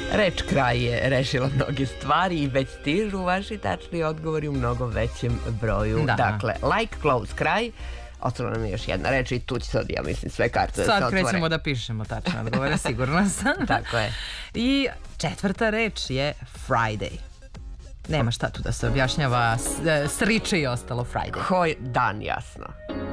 Reč kraj je rešila mnoge stvari i već stižu vaši tačni odgovori u mnogo većem broju. Dakle, like, close, kraj. Ostalo nam je još jedna reč i tu će sad, ja mislim, sve karte da se otvore. Sad krećemo da pišemo tačne odgovore, sigurno sam. Tako je. I četvrta reč je Friday. Nema šta tu da se objašnjava, sriče i ostalo Friday. Koji dan, jasno.